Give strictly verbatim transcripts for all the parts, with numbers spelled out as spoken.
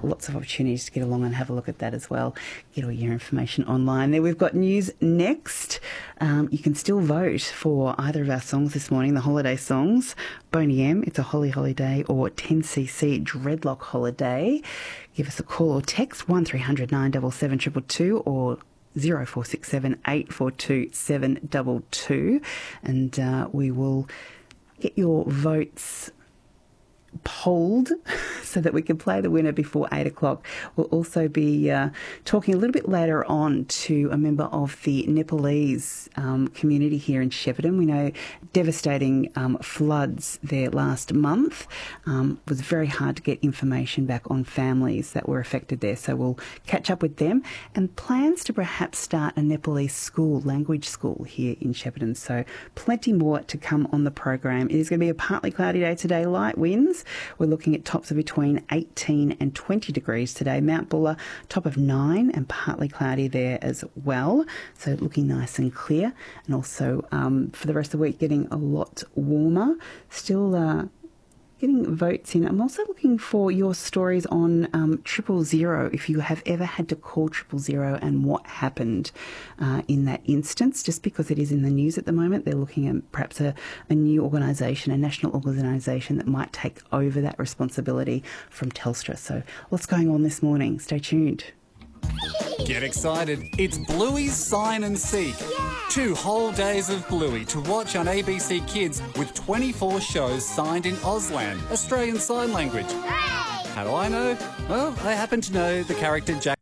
lots of opportunities to get along and have a look at that as well. Get all your information online there. We've got news next. Um, you can still vote for either of our songs this morning, the holiday songs, Boney M, It's a Holly Holiday, or ten C C, Dreadlock Holiday. Give us a call or text one three hundred nine seven seven two two two or zero four six seven eight four two seven two two, and uh, we will get your votes polled so that we can play the winner before eight o'clock. We'll also be uh, talking a little bit later on to a member of the Nepalese um, community here in Shepparton. We know devastating um, floods there last month. Um, it was very hard to get information back on families that were affected there, so we'll catch up with them, and plans to perhaps start a Nepalese school, language school here in Shepparton. So plenty more to come on the program. It is going to be a partly cloudy day today, light winds. We're looking at tops of between eighteen and twenty degrees today. Mount Buller, top of nine and partly cloudy there as well. So looking nice and clear. And also um, for the rest of the week, getting a lot warmer. Still uh, getting votes in. I'm also looking for your stories on um, triple zero, if you have ever had to call triple zero and what happened uh, in that instance. Just because it is in the news at the moment, they're looking at perhaps a, a new organisation, a national organisation that might take over that responsibility from Telstra. So what's going on this morning? Stay tuned. Get excited. It's Bluey's Sign and Seek. Yeah. Two whole days of Bluey to watch on A B C Kids with twenty-four shows signed in Auslan, Australian Sign Language. Hooray! How do I know? Well, I happen to know the character Jack.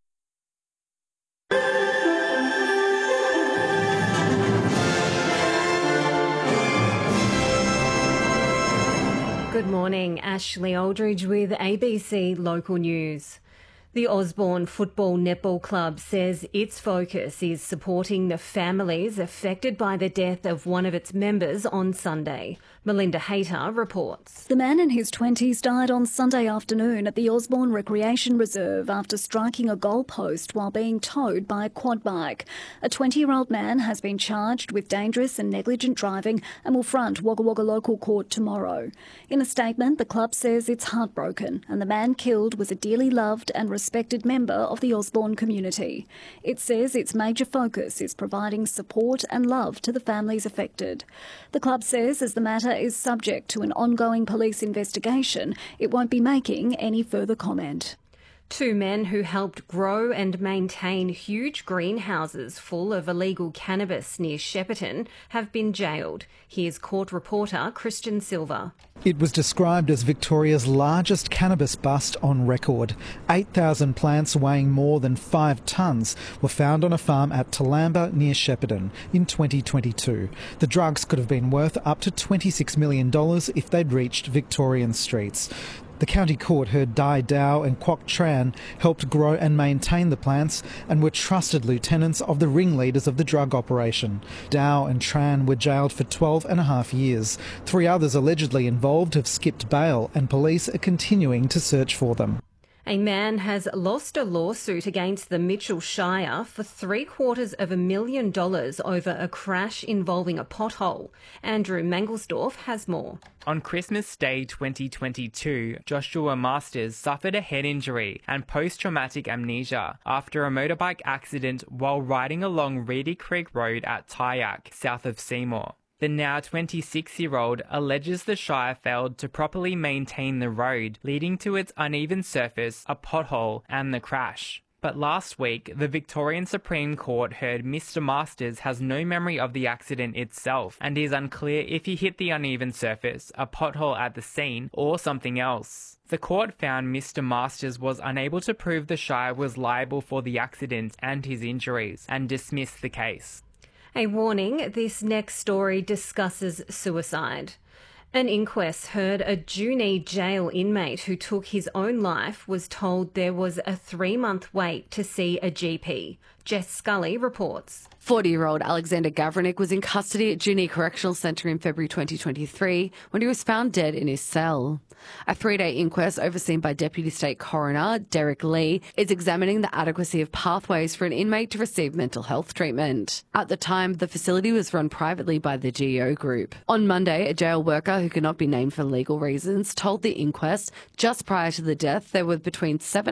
Good morning, Ashley Aldridge with A B C Local News. The Osborne Football Netball Club says its focus is supporting the families affected by the death of one of its members on Sunday. Melinda Hayter reports. The man in his twenties died on Sunday afternoon at the Osborne Recreation Reserve after striking a goalpost while being towed by a quad bike. A twenty-year-old man has been charged with dangerous and negligent driving and will front Wagga Wagga Local Court tomorrow. In a statement, the club says it's heartbroken and the man killed was a dearly loved and respected member of the Osborne community. It says its major focus is providing support and love to the families affected. The club says as the matter is subject to an ongoing police investigation, it won't be making any further comment. Two men who helped grow and maintain huge greenhouses full of illegal cannabis near Shepparton have been jailed. Here's court reporter Christian Silva. It was described as Victoria's largest cannabis bust on record. eight thousand plants weighing more than five tonnes were found on a farm at Toolamba near Shepparton in twenty twenty-two. The drugs could have been worth up to twenty-six million dollars if they'd reached Victorian streets. The county court heard Dai Dow and Kwok Tran helped grow and maintain the plants and were trusted lieutenants of the ringleaders of the drug operation. Dow and Tran were jailed for twelve and a half years. Three others allegedly involved have skipped bail and police are continuing to search for them. A man has lost a lawsuit against the Mitchell Shire for three quarters of a million dollars over a crash involving a pothole. Andrew Mangelsdorf has more. On Christmas Day twenty twenty-two, Joshua Masters suffered a head injury and post-traumatic amnesia after a motorbike accident while riding along Reedy Creek Road at Tyack, south of Seymour. The now twenty-six-year-old alleges the Shire failed to properly maintain the road, leading to its uneven surface, a pothole, and the crash. But last week, the Victorian Supreme Court heard Mister Masters has no memory of the accident itself and is unclear if he hit the uneven surface, a pothole at the scene, or something else. The court found Mister Masters was unable to prove the Shire was liable for the accident and his injuries, and dismissed the case. A warning, this next story discusses suicide. An inquest heard a Junee jail inmate who took his own life was told there was a three-month wait to see a G P. Jess Scully reports. forty-year-old Alexander Gavranick was in custody at Junee Correctional Centre in February twenty twenty-three when he was found dead in his cell. A three-day inquest overseen by Deputy State Coroner Derek Lee is examining the adequacy of pathways for an inmate to receive mental health treatment. At the time, the facility was run privately by the G E O Group. On Monday, a jail worker who could not be named for legal reasons told the inquest just prior to the death there were between seven